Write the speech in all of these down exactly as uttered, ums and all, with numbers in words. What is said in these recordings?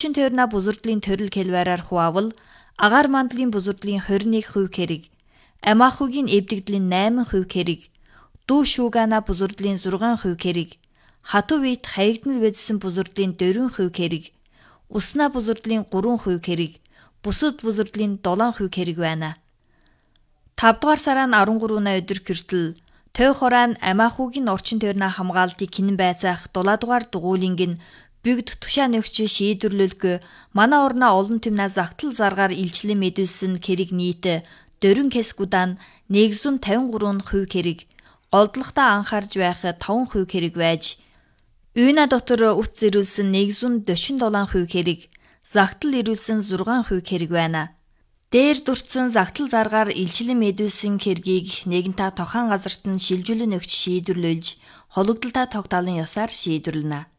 орчин тойрноо бузардлын төрөл хэлбэрээр хуваавал агаар мандлын бузардлын хорин нэг хувь хэрэг, амаахугийн эвдэгдлийн найман хувь хэрэг, дүү шүүгана бузардлын зургаан хувь хэрэг, хатуу вит хаягднал байдсан бузардлын дөрвөн хувь хэрэг, уснаа бузардлын гурван хувь хэрэг, бусад бузардлын долоон хувь хэрэг байна. тавдугаар сарын арван гурвны өдөр хүртэл Төв хорaan амаахугийн орчин тойрноо хамгаалтыг хинэн байцаах дулаадугаар дугуйлинг нь бүгд тушаа нөгч шийдвэрлэлгүй манай орноо олон түмнээ загтал заргаар илчлэн мэдүүлсэн хэрэг нийт дөрвөн кэсгудан нэгдүгээр тавин гурван хувь хэрэг, голдлоготой анхаарж байх таван хувь хэрэг байж, үйна дотор үт зэрүүлсэн нэгдүгээр дөрвөн долоон хувь хэрэг, загтал ирүүлсэн зургаан хувь хэрэг байна. Дээр дурдсан загтал заргаар илчлэн мэдүүлсэн хэргийг нэгэнтээ тохон газарт нь шилжүүлэн өгч шийдвэрлүүлж, хологдолтой тогтоолын ёсоор шийдвэрлэнэ.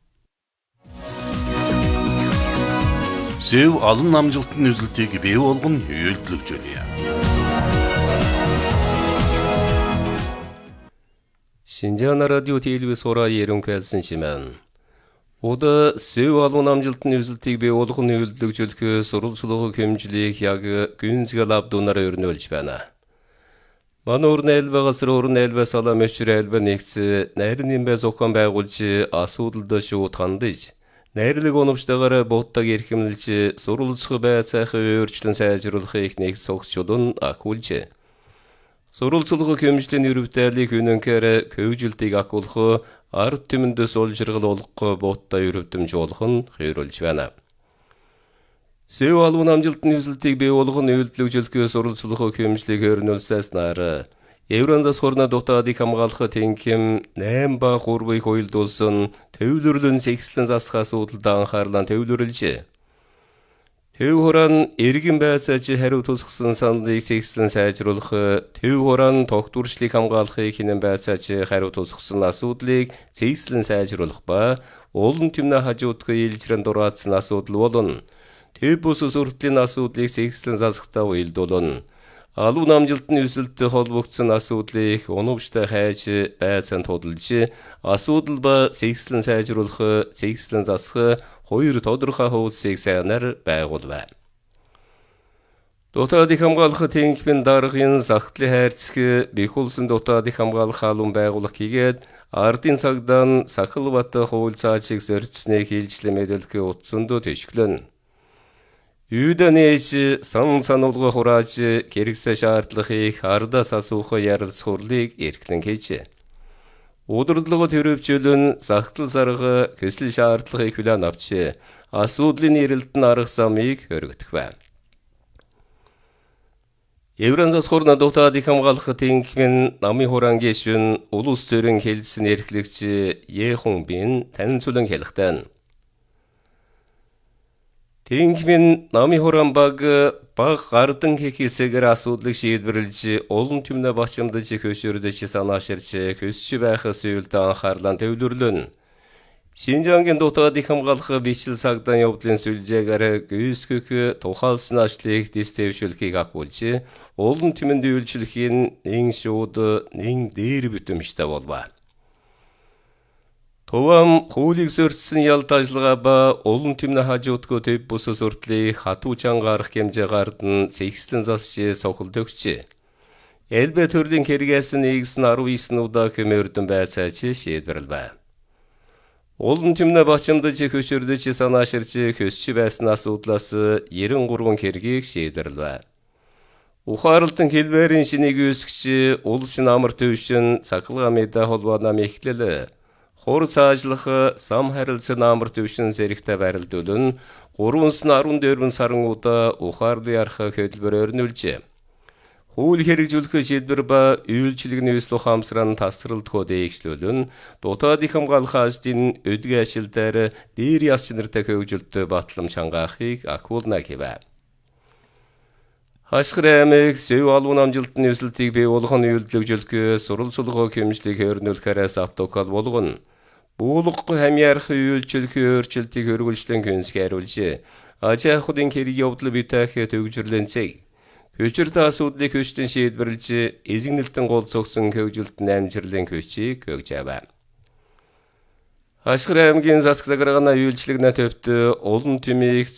Сэв олон намжилтын үзэлтийг бий болгон үйлдэлж байна. Шинжаана радио телевиз ораа ярун кэлсэн шимэн. Ода сэв олон намжилтын үзэлтийг бий болгон үйлдэлж өлхө сурвалжлага хэмжлийг яг гүнзгэл авдунаар өрнүүлж байна. Мануур нэлбэ гасар орн нэлбэ сала мэчэр нэлбэ нэгц найрын бай зохион байгуулж асуудалд шүү тандж найрлаг оновчтойгоор бууттаг эрхэмлж сурвалжлага байцаахыг өөрчлөн сайжруулахыг нэг цогцолон ахуулж сурвалжлага хэмжлийн өрөвдөлийг үнэнхээр хөвжилтийг ахуулах ард түмэндээс олжиргал олохгүй бууттай өрөвдөмж болох нь хойруулж байна. Сэв албан амжилтын үзэлтийг бий болгон үйлдэлж өлхөө сурвалжлага хэмжлийг өрнүүлсэснээр Евранзас хорна дотаадыг хамгаалах тэнхим найм ба хурбыг хойлдуулсан төвлөрлөн сэгслэн засах асуудалд анхаарлаа төвлөрлж Төв хорaan эргэн байцааж хариу тусгасан сандыг сэгслэн сайжруулах, төв хорaan тогтворчлыг хамгаалахыг хинэн байцааж хариу тусгасан асуудлыг сэгслэн сайжруулах ба олон түмнээ хажуудах ээлжрэн дураацсан асуудал болон төв бус сурталын асуудлыг сэгслэн засахтаа уялдуулна. Албан амжилтын өсөлтөд холбогдсон асуудлыг оновчтой хайж байцаанд тодолж, асуудал ба сэгслэн сайжруулах, сэгслэн засах хоёр тодорхой хуудсыг сайнаар байгуулв. Дотаадыг хамгаалах тэнхимэн даргын загтлын хайрцаг бихулсан дотаадыг хамгаалах албан байгуулах хийгээд ардын цагдаа Сахалбат хууль цаашиг зорьцсныг хилжлэн мэдүүлэх утсандуу төшгөлөн. Юуданэж сан сануулга хурааж хэрэгсэ шаардлагыг ардаас асуух ярилц хурлыг эрхлэн хийж. Удирдлага төрөвчөлөн загтал зарга көсөл шаардлагыг хүлээн авч асуудлын эрэлтэн арга замыг өргөдөх байна. Евранзас хорна дотаадыг хамгаалах тэнхимэн намын хураан гишүүн улус төрийн хэлсэн эрхлэгч Ехон Бин танилцуулан хэлэхдээ тэнхимэн намын хураан баг баг гардан хийхээсээр асуудлыг шийдвэрлэж олон түмнээ бачимдаж хөшөөрдөж санааширч хөсч байх зүйлд анхаарлаа төвлөрлөн. Шинжаангийн дотаадыг хамгаалах бичил цагдаа явдлын сүлжээгээр гүйцэтгэх тухайлсан ажлыг дэвшүүлэхийг ахуулж олон түмэнд үйлчлэхийн нэн шууд нэн дээр бүтэмжтэй болов. Тувам хуулийг зөрчсөн ялт ажиллагаа ба олон түмнээ хажуудгүй төв бус суртлыг хатуу чанга арах хэмжээ гардан зэгслэн засч цохол төгч. Элбэ төрлийн хэрэгээс нэгсэн арван девять удаа хэмээрдэн байцаач шийдвэрлэв. Олон түмнээ бачимдаж хөшөөрдөж санааширч хөсч байсан асуудлаас девяносто три хэргийг шийдвэрлэв. Ухаарлалтын хэлбэрийн шинийг үүсгэж улсын амар төвшин цахилгаан мэдээ холбооны мэхлэл хур цаашлах сам харилцан амар төвшин зэрэгтэй байрлуулан гурванс нь арван дөрвөн сарын удаа ухаарлын арга хөтөлбөр өрнүүлж хууль хэрэгжүүлэх шийдвэр ба үйлчлэгний өсөлт ухаамсран тасралт код ээжлүүлэн дотаадыг хамгаалах ажлын өдгөө ажил дээр дээр яс чанартай хөгжилтөд батлам чангаахыг ахуулна гэв. Хашгир аймаг сэв албан амжилтын өсөлтийг бий болгон үйлдвэрлэж сурвалжлага хэмжлийг өрнүүлэхээс автокал болгоно. Буулгах хамьяарах үйлчлэх өөрчлөлтийг хөрвүүлжлэн гүнзгий хариулж, аж ахуйн хэрэг явдал битэх төгжрлэн цэг. Хүчирт асуудлыг хүчлэн шийдвэрлэж, эзэгнэлтэн гол цогсон хөгжилтөнд амжилтын хүчийг өгж аваа. Хашгир аймгийн засаг захиргааны үйлчлэгнээ төвд олон түмийг